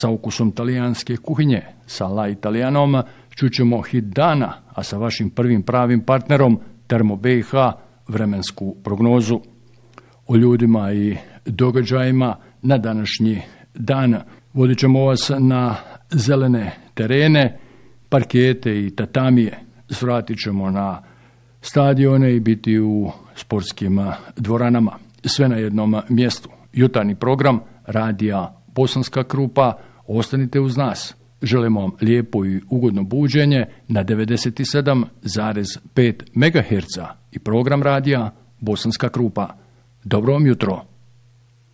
Sa ukusom talijanske kuhinje, sa La Italianom, čućemo hit dana, a sa vašim prvim pravim partnerom Termo BiH vremensku prognozu. O ljudima i događajima na današnji dan vodit ćemo vas na zelene terene, parkete i tatamije. Svratit ćemo na stadione i biti u sportskim dvoranama. Sve na jednom mjestu. Jutarnji program radija Bosanska Krupa. Ostanite uz nas. Želimo vam lijepo i ugodno buđenje na 97,5 MHz i program radija Bosanska Krupa. Dobro vam jutro.